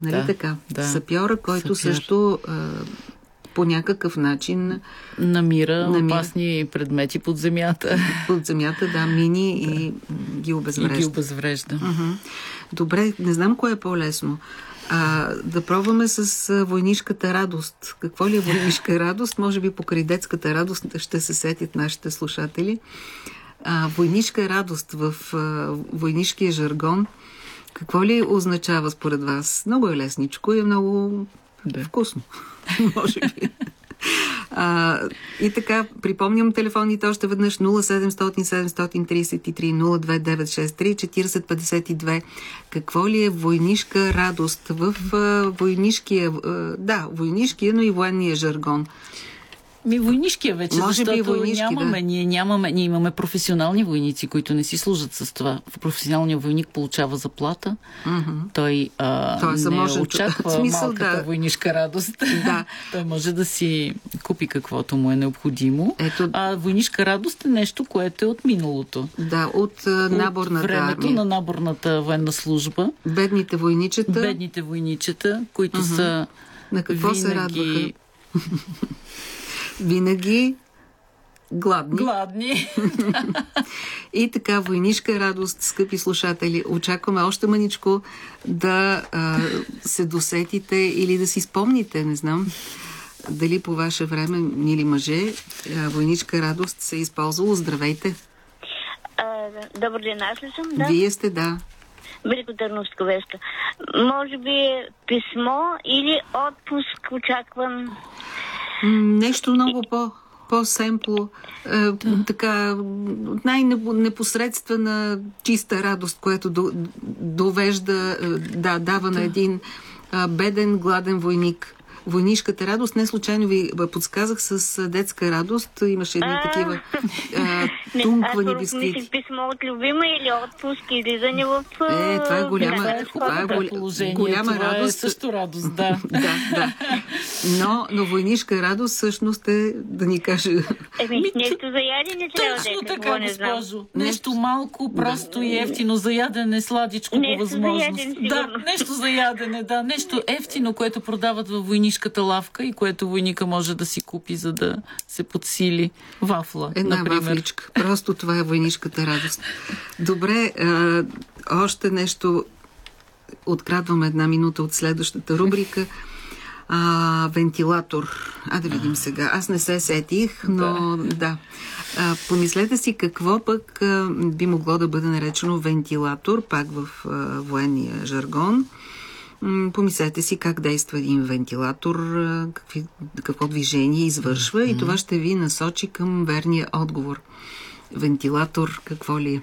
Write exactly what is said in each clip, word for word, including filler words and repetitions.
нали да, така? Да. Сапьора, който Сапьор. също а, по някакъв начин намира, намира опасни предмети под земята. Под земята, да, мини да. и ги обезврежда. И ги обезврежда. Uh-huh. Добре, не знам кое е по-лесно. А, да пробваме с а, войнишката радост. Какво ли е войнишка радост? Може би покрай детската радост ще се сетят нашите слушатели. А, войнишка радост в а, войнишкия жаргон. Какво ли означава според вас? Много е лесничко и е много да. вкусно. Може би. А, и така, припомням телефоните още веднъж: нула седемстотин седемстотин тридесет и три нула две деветстотин шестдесет и три четиридесет петдесет и две. Какво ли е войнишка радост в а, войнишкия, а, да, войнишкия, но и военния жаргон? Ми войнишкия вече, може защото би войнишки, нямаме, да. ние нямаме, ние имаме професионални войници, които не си служат с това. Професионалният войник получава заплата, mm-hmm. той а, Той не може очаква смисъл, малката да. войнишка радост. Да. Той може да си купи каквото му е необходимо. Ето... А войнишка радост е нещо, което е от миналото. Да, от, от наборната времето армия. на наборната военна служба. Бедните войничета. Бедните войничета, които mm-hmm. са на какво винаги... се радваха? Винаги гладни. Гладни. И така, войнишка радост, скъпи слушатели. Очакваме още мъничко да а, се досетите или да си спомните, не знам, дали по ваше време, мили мъже, а, войнишка радост се е използвало. Здравейте! А, добър ден, аз ли съм? Да? Вие сте, да. Великотърновска веска. Може би е писмо или отпуск очакван? Нещо много по, по-семпло, е, да. така, най-непосредствена чиста радост, което до, довежда, да, дава да. на един а, беден, гладен войник. Войнишката радост, не случайно ви подсказах с детска радост. Имаше едни а, такива а, тунквани бисквити. Аз мислих писмо от любима или отпуск, излизане в... Е, това е голяма, това е, това е голя, голяма това радост. Е също радост, да. да, да. Но, но войнишка радост всъщност е, да ни каже... Еми, нещо за ядене трябва да е. Точно така, госпожо. Нещо малко, просто и ефтино за ядене, сладичко по възможност. Да, нещо за ядене, да. Нещо ефтино, което продават във войнишка лавка и което войника може да си купи, за да се подсили. Вафла, една например. вафличка. Просто това е войнишката радост. Добре, а, още нещо. Открадваме една минута от следващата рубрика. А, вентилатор. А да видим сега. Аз не се сетих, но да. да. А, помислете си какво пък а, би могло да бъде наречено вентилатор, пак в а, военния жаргон. Помислете си как действа един вентилатор, какви, какво движение извършва mm-hmm. и това ще ви насочи към верния отговор. Вентилатор, какво ли е?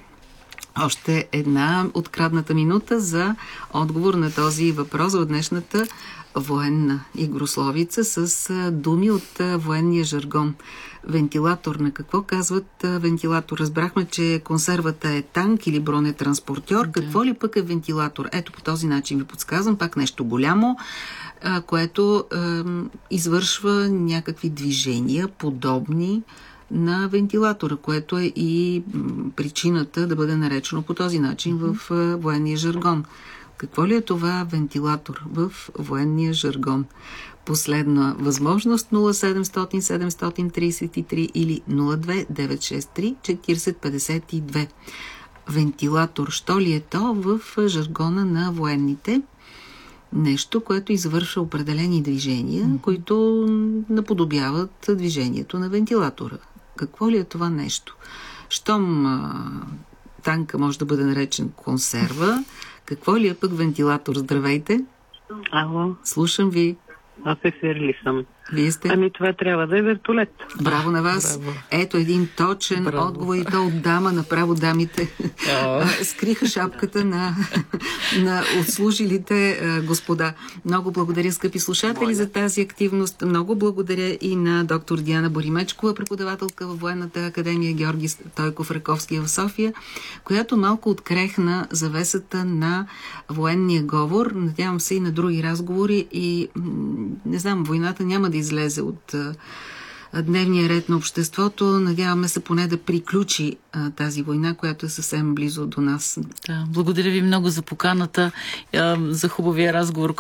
Още една открадната минута за отговор на този въпрос от днешната военна игрословица с думи от военния жаргон. Вентилатор. На какво казват вентилатор? Разбрахме, че консервата е танк или бронетранспортьор. Да. Какво ли пък е вентилатор? Ето по този начин ви подсказвам. Пак нещо голямо, което е, извършва някакви движения, подобни на вентилатора, което е и причината да бъде наречено по този начин в военния жаргон. Какво ли е това вентилатор в военния жаргон? Последна възможност: нула седемстотин седемстотин тридесет и три или нула две деветстотин шестдесет и три четиридесет петдесет и две. Вентилатор. Що ли е то в жаргона на военните? Нещо, което извършва определени движения, mm-hmm. които наподобяват движението на вентилатора. Какво ли е това нещо? Щом а, танка може да бъде наречен консерва, какво ли е пък вентилатор? Здравейте! Ало. Слушам ви. Аз ефир ли съм? Вие сте? Ами това трябва да е вертолет. Браво на вас. Браво. Ето един точен Браво. отговор и то от дама. Направо дамите скриха шапката на, на отслужилите господа. Много благодаря, скъпи слушатели, Моля. за тази активност. Много благодаря и на доктор Диана Боримечкова, преподавателка във Военната академия Георги Стойков Раковски в София, която малко открехна завесата на военния говор. Надявам се и на други разговори и не знам, войната няма да излезе от а, дневния ред на обществото. Надяваме се поне да приключи а, тази война, която е съвсем близо до нас. Да, благодаря ви много за поканата, а, за хубавия разговор,